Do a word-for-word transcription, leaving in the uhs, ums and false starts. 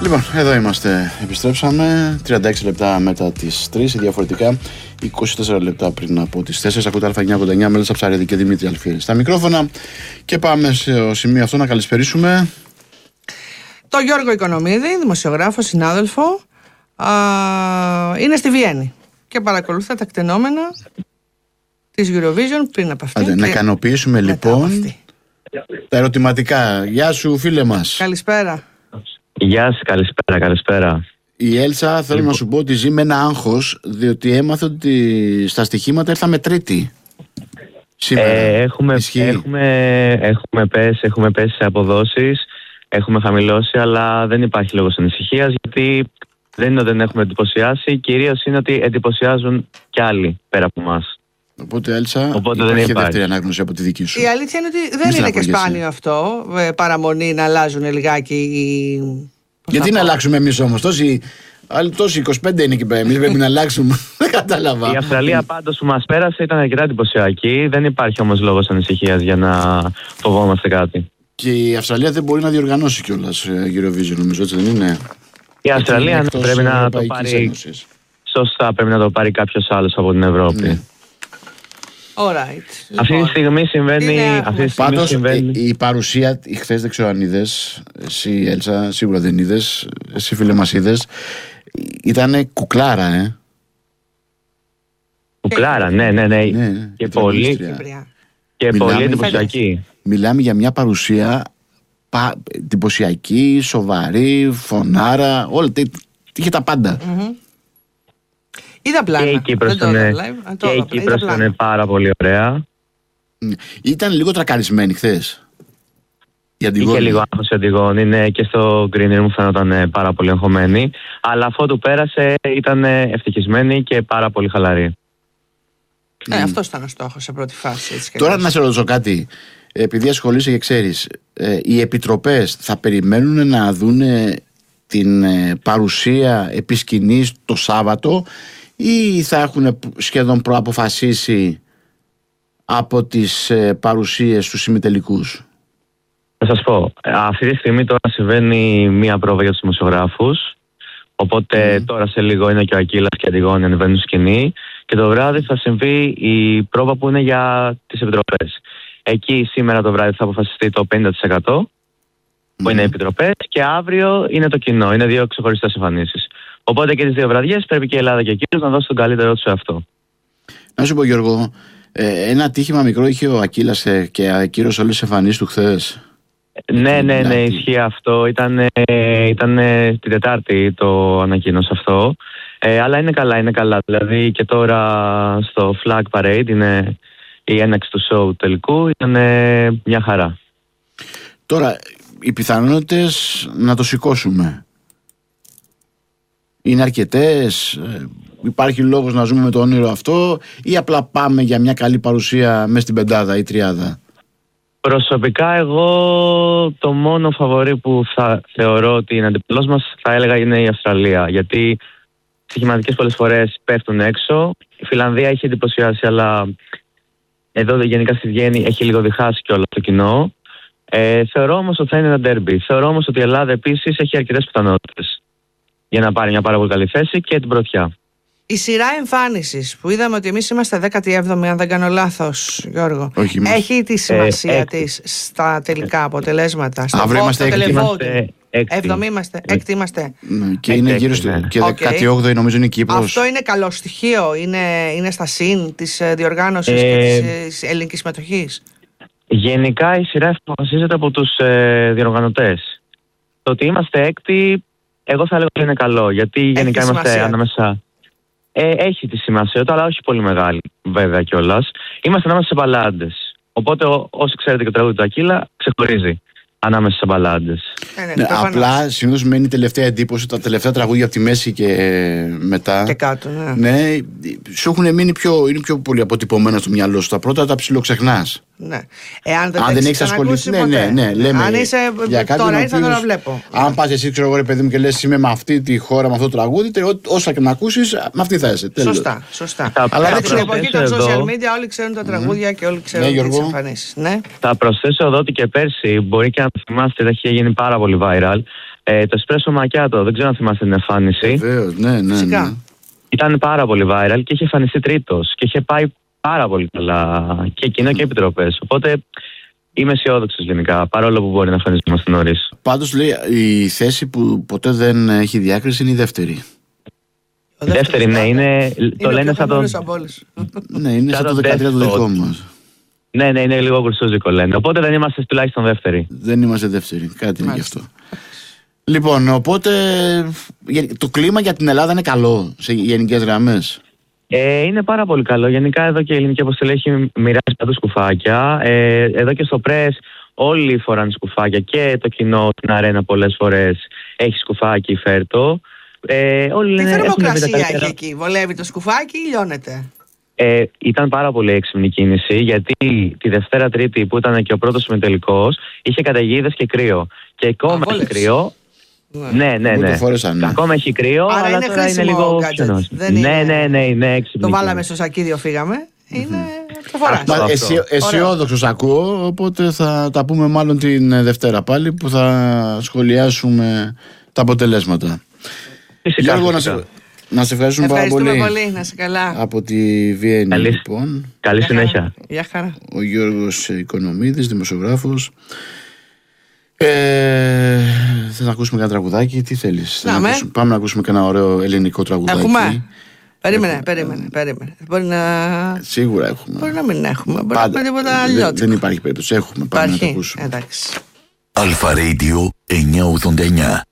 Λοιπόν, εδώ είμαστε. Επιστρέψαμε. τριάντα έξι λεπτά μετά τις τρεις, διαφορετικά είκοσι τέσσερα λεπτά πριν από τις τέσσερις. Ακούτε Α εννιακόσια ογδόντα εννιά, Μέλισσα Ψαρίδη και Δημήτρη Αλφίερη στα μικρόφωνα. Και πάμε στο σημείο αυτό να καλησπερίσουμε το Γιώργο Οικονομίδη, δημοσιογράφο, συνάδελφο. Α, είναι στη Βιέννη και παρακολουθεί τα τεκτενόμενα της Eurovision πριν από αυτή. Άντε, να ικανοποιήσουμε λοιπόν τα ερωτηματικά. Γεια σου, φίλε μας. Καλησπέρα. Γεια σας, καλησπέρα, καλησπέρα. Η Έλσα, θέλω να σου πω ότι ζει με ένα άγχος, διότι έμαθε ότι στα στοιχήματα ήρθαμε τρίτη. Σήμερα. Ε, έχουμε, έχουμε, έχουμε, πέσει, έχουμε πέσει σε αποδόσεις, έχουμε χαμηλώσει, αλλά δεν υπάρχει λόγος ανησυχίας, γιατί δεν είναι ότι δεν έχουμε εντυπωσιάσει, κυρίως είναι ότι εντυπωσιάζουν κι άλλοι πέρα από εμάς. Οπότε, Έλσα, Οπότε υπάρχει δεν δεύτερη ανάγνωση από τη δική σου. Η αλήθεια είναι ότι δεν είναι και σπάνιο αυτό, παραμονή να αλλάζουν λιγάκι οι... Γιατί να αλλάξουμε εμείς όμως, τόσοι, τόσοι είκοσι πέντε είναι εκεί πέρα, εμείς πρέπει να αλλάξουμε, δεν κατάλαβα. Η Αυστραλία πάντως που μας πέρασε ήταν αρκετά εντυπωσιακή, δεν υπάρχει όμως λόγος ανησυχίας για να φοβόμαστε κάτι. Και η Αυστραλία δεν μπορεί να διοργανώσει κιόλας Eurovision, νομίζω, έτσι δεν είναι? Η Αυστραλία πρέπει να το πάρει, Ένωσης. Σωστά, πρέπει να το πάρει κάποιος άλλος από την Ευρώπη. Ναι. Alright. Αυτή τη στιγμή συμβαίνει. Αυτή τη στιγμή Πάντως συμβαίνει... η, η παρουσία, χθες δεν ξέρω αν είδες, εσύ Έλσα σίγουρα δεν είδες, εσύ φίλε μας είδες, ήτανε κουκλάρα, ε. Κουκλάρα, ναι, ναι, ναι. ναι και πολύ, και πολύ εντυπωσιακή. Μιλάμε για μια παρουσία πα, εντυπωσιακή, σοβαρή, φωνάρα, όλα, είχε τα πάντα. Mm-hmm. Είδα πλάνα. Και η Κύπρος ήταν, ήταν πάρα πολύ ωραία. Ήταν λίγο τρακαρισμένη χθες. Είχε λίγο άγχος η Αντιγόνη, ναι, και στο Green Room μου φαίνονταν πάρα πολύ αγχωμένη. Αλλά αφού του πέρασε ήταν ευτυχισμένη και πάρα πολύ χαλαρή. Ε, mm. αυτός ήταν ο στόχος σε πρώτη φάση. Έτσι, τώρα να σε ρωτήσω κάτι. Επειδή ασχολείσαι και ξέρεις, ε, οι επιτροπές θα περιμένουν να δουν την ε, παρουσία επί σκηνής το Σάββατο ή θα έχουν σχεδόν προαποφασίσει από τις ε, παρουσίες στους ημιτελικούς? Θα σας πω, αυτή τη στιγμή τώρα συμβαίνει μία πρόβα για τους δημοσιογράφους, οπότε mm. τώρα σε λίγο είναι και ο Ακύλας και η Αντιγόνη ανεβαίνουν σκηνή και το βράδυ θα συμβεί η πρόβα που είναι για τις επιτροπές. Εκεί σήμερα το βράδυ θα αποφασιστεί το πενήντα τοις εκατό που mm. είναι οι επιτροπές και αύριο είναι το κοινό, είναι δύο ξεχωριστές εμφανίσεις. Οπότε και τις δύο βραδιές πρέπει και η Ελλάδα και ο Κύριος να δώσει τον καλύτερό του σε αυτό. Να σου πω Γιώργο, ε, ένα τύχημα μικρό είχε ο Ακύλας και ακύρωσε όλες τις εμφανίσεις του χθες. Ναι, ναι, ναι, ισχύει αυτό. Ήταν, ε, ήταν ε, την Τετάρτη το ανακοίνωσε αυτό. Ε, αλλά είναι καλά, είναι καλά. Δηλαδή και τώρα στο Flag Parade είναι η έναξη του show τελικού. Ήταν ε, μια χαρά. Τώρα, οι πιθανότητες να το σηκώσουμε είναι αρκετές? Υπάρχει λόγος να ζούμε με το όνειρο αυτό ή απλά πάμε για μια καλή παρουσία μέσα στην πεντάδα ή τριάδα? Προσωπικά εγώ το μόνο φαβορί που θα θεωρώ ότι είναι αντιπαλός μας θα έλεγα είναι η Αυστραλία, γιατί στοιχηματικές πολλές φορές πέφτουν έξω. Η Φιλανδία έχει εντυπωσιάσει, αλλά εδώ γενικά στη Βιέννη έχει λίγο διχάσει κιόλας το κοινό. Ε, θεωρώ όμως ότι θα είναι ένα ντέρμπι. Θεωρώ όμως ότι η Ελλάδα επίσης έχει αρκετές πιθανότητες για να πάρει μια πάρα πολύ καλή θέση και την πρωτιά. Η σειρά εμφάνισης που είδαμε ότι εμείς είμαστε δέκατη έβδομη, αν δεν κάνω λάθος, Γιώργο, όχι, έχει τη σημασία ε, της στα τελικά αποτελέσματα? Στο αύριο είμαστε έκτη. Έβδομη είμαστε, έκτη είμαστε. Ναι, και είναι γύρω στο. Και δέκατη όγδοη νομίζω είναι η Κύπρος. Αυτό είναι καλό στοιχείο, είναι, είναι στα συν της διοργάνωσης ε, και της ελληνικής συμμετοχής. Γενικά η σειρά αποφασίζεται από τους ε, διοργανωτές. Το ότι είμαστε έκτη, εγώ θα έλεγα ότι είναι καλό, γιατί γενικά έχει είμαστε σημασία. ανάμεσα. Ε, έχει τη σημασία του, αλλά όχι πολύ μεγάλη, βέβαια κιόλας. Είμαστε ανάμεσα σε μπαλάντες. Οπότε ό, όσοι ξέρετε και το τραγούδι του Ακύλα, ξεχωρίζει ανάμεσα σε μπαλάντες. Ε, ναι, ναι, απλά συνήθως μένει η τελευταία εντύπωση, τα τελευταία τραγούδια από τη μέση και μετά. Και κάτω, ναι. Ναι, σου έχουν μείνει πιο, είναι πιο πολύ αποτυπωμένα στο μυαλό σου. Τα πρώτα τα ψιλοξεχνάς. Ναι. Εάν δεν, αν δεν έχεις ασχοληθεί. Ναι, ναι, ναι, λέμε. Αν είσαι για τώρα, ήρθα να βλέπω. Αν πας εσύ, ξέρω εγώ, ρε παιδί μου, και λες είμαι με αυτή τη χώρα, με αυτό το τραγούδι, όσα και να ακούσεις, με αυτή θα είσαι. Τέλος. Σωστά, σωστά. Αλλά στην εποχή των social media όλοι ξέρουν τα τραγούδια και όλοι ξέρουν τις εμφανίσεις. Θα προσθέσω εδώ ότι και πέρσι, μπορεί και αν θυμάστε, έχει γίνει πάρα πολύ viral. Ε, το espresso macchiato, δεν ξέρω αν θυμάστε την εμφάνιση. Βεβαίως, ναι, ναι, Φυσικά. ναι. Ήταν πάρα πολύ viral και είχε εμφανιστεί τρίτος και είχε πάει πάρα πολύ καλά και εκείνο και επιτροπές. Οπότε είμαι αισιόδοξος γενικά, παρόλο που μπορεί να εμφανιστούμε νωρίς. Πάντως λέει η θέση που ποτέ δεν έχει διάκριση είναι η δεύτερη. Ο Η δεύτερη, ναι, είναι, το λένε σαν το. Ναι, είναι σαν το το δεκατρία το δικό death μας. Ναι, ναι, είναι λίγο γουρσούζικο λένε. Οπότε δεν είμαστε τουλάχιστον δεύτεροι. Δεν είμαστε δεύτεροι, κάτι είναι γι' Μάλιστα. αυτό. Λοιπόν, οπότε το κλίμα για την Ελλάδα είναι καλό σε γενικές γραμμές. Ε, είναι πάρα πολύ καλό. Γενικά εδώ και η ελληνική αποστολή έχει μοιράσει παντού σκουφάκια. Ε, εδώ και στο πρες όλοι φοράνε σκουφάκια και το κοινό στην αρένα πολλές φορές έχει σκουφάκι, φέρτο. Ε, όλοι Τι λένε, θερμοκρασία έχει εκεί, βολεύει το σκουφάκι ή λιώνεται? Ε, ήταν πάρα πολύ έξυπνη κίνηση, γιατί τη Δευτέρα Τρίτη που ήταν και ο πρώτος συμμετελικός είχε καταιγίδες και κρύο. Και ακόμα Α, έχει βόλες. κρύο. Ναι, ναι, Εγώ ναι. το φόρεσα, ναι. Ακόμα έχει κρύο, Άρα αλλά είναι τώρα είναι χρήσιμο λίγο gadget. ξενός. Δεν Ναι, είναι- ναι, ναι, είναι έξυπνη. Το βάλαμε κίνηση. στο σακίδιο, φύγαμε. Είναι. Το φοράς. Αυτό. Μα αισιο, αισιόδοξος ακούω, οπότε θα τα πούμε μάλλον την ε, Δευτέρα πάλι που θα σχολιάσουμε τα αποτελέσματα. Φυσικά, Γιώργο, να φυσικά. σε, να σε ευχαριστούμε πάρα Ευχαριστούμε πολύ, πολύ. Να είσαι καλά. από τη Βιέννη. Καλή. Λοιπόν, Καλή Γεια χαρά. συνέχεια. Γεια χαρά. ο Γιώργος Οικονομίδης, δημοσιογράφος. Ε, θες να ακούσουμε κανένα τραγουδάκι, τι θέλεις? Θες Να, να με. ακούσουμε- πάμε να ακούσουμε κανένα ωραίο ελληνικό τραγουδάκι. Έχουμε. Περίμενε, περίμενε, περίμενε. Μπορεί να, Σίγουρα έχουμε. μπορεί να μην έχουμε. Μπορεί να Πάντα. έχουμε τίποτα Δεν- αλλιώτικο. δεν υπάρχει περίπτωση. Έχουμε. Πάμε να το Υπάρχει. ακούσουμε. Εντάξει. Αλφα Radio εννιακόσια ογδόντα εννιά.